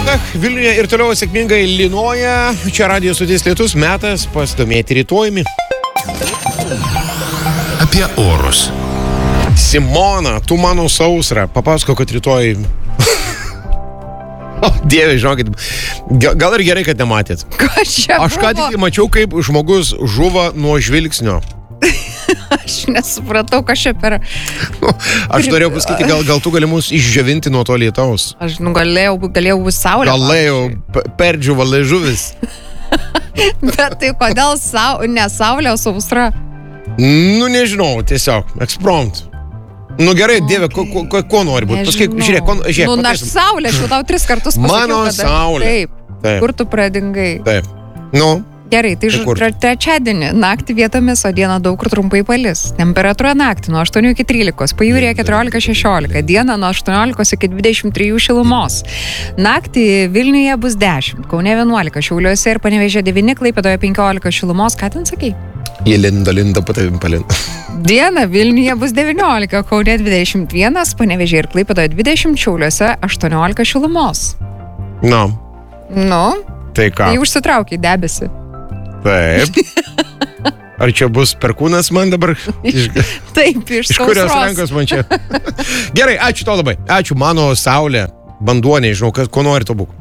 valandą. Vilniuje ir toliau sėkmingai lynoja. Čia radijo stotis Lietus, metas pasidomėti rytojumi. Apie orus. Simona, tu mano sausra. Papasako, kad rytoj... O, Dieve, žinokit, gal ir gerai, kad nematėt. Kas čia Aš ką tik mačiau, kaip žmogus žuva nuo žvilgsnio. Aš nesupratau, kas čia per... Aš norėjau pasakyti, gal tu gali mus išdžiovinti nuo to lietaus. Aš galėjau būti saulė. Galėjau, perdžiuva liežuvis. Bet tai kodėl ne saulė, o sausra? Nu, nežinau, tiesiog, eksprompt. Nu gerai, Dieve, ko nori būti? Paskui, žiūrėk, nu, aš saulė, aš jau tau 3 kartus pasakiau. Mano saulė. Taip. Kur tu pradingai? Taip. Nu. Gerai, tai trečiadienį naktį vietomis, o dieną daug kur trumpai palis. Temperatūra naktį nuo 8 iki 13, pajūryje 14-16, dieną nuo 18 iki 23 šilumos. Naktį Vilniuje bus 10, Kaune 11, Šiauliuose ir Panevėžyje 9, Klaipėdoje 15 šilumos. Ką ten sakai? Jie linda, patavim palinda. Dieną Vilniuje bus 19, Kaune 21, Panevėžyje ir Klaipėdoje 20, Šiauliuose 18 šilumos. Nu. Tai ką? Tai užsitraukia debesį. Taip. Ar čia bus perkūnas man dabar? Taip, iš kurios rankos man čia? Gerai, ačiū tau labai. Ačiū, mano saulė, vanduo, nežinau, ko nori to būk.